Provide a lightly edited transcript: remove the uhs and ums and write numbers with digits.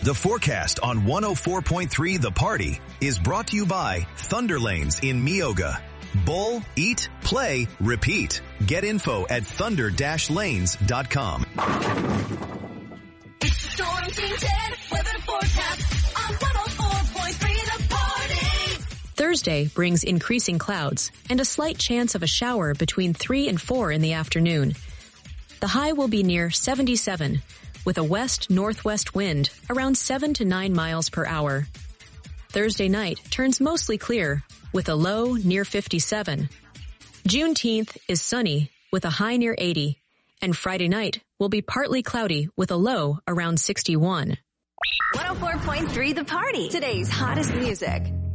The forecast on 104.3 The Party is brought to you by Thunder Lanes in Meoga. Bowl, eat, play, repeat. Get info at thunder-lanes.com. It's the Storm Team 10 weather forecast on 104.3 The Party. Thursday brings increasing clouds and a slight chance of a shower between 3 and 4 in the afternoon. The high will be near 77, with a west-northwest wind around 7 to 9 miles per hour. Thursday night turns mostly clear, with a low near 57. Juneteenth is sunny, with a high near 80, and Friday night will be partly cloudy with a low around 61. 104.3 The Party, today's hottest music.